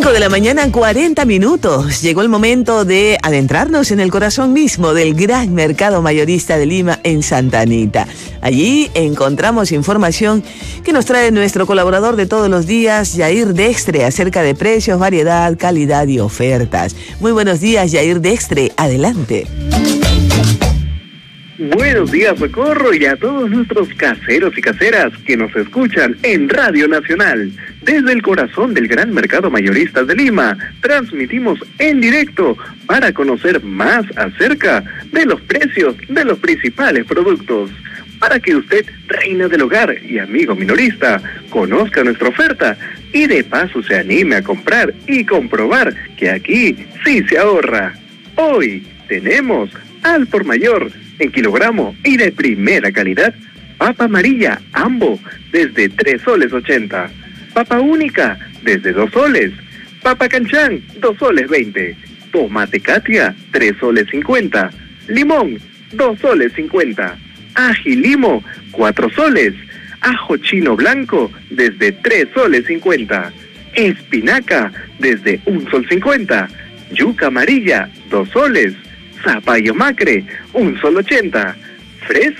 5 de la mañana, 40 minutos. Llegó el momento de adentrarnos en el corazón mismo del gran mercado mayorista de Lima en Santa Anita. Allí encontramos información que nos trae nuestro colaborador de todos los días, Yair Dextre, acerca de precios, variedad, calidad y ofertas. Muy buenos días, Yair Dextre. Adelante. Buenos días, Socorro, y a todos nuestros caseros y caseras que nos escuchan en Radio Nacional. Desde el corazón del gran mercado mayorista de Lima, transmitimos en directo para conocer más acerca de los precios de los principales productos. Para que usted, reina del hogar y amigo minorista, conozca nuestra oferta y de paso se anime a comprar y comprobar que aquí sí se ahorra. Hoy tenemos al por mayor en kilogramo y de primera calidad, papa amarilla Ambo desde 3 soles 80, papa única desde 2 soles, papa canchán 2 soles 20, tomate Katia 3 soles 50, limón 2 soles 50, ají limo 4 soles, ajo chino blanco desde 3 soles 50, espinaca desde 1 sol 50, yuca amarilla 2 soles, zapallo macre, 1 sol 80. Fresa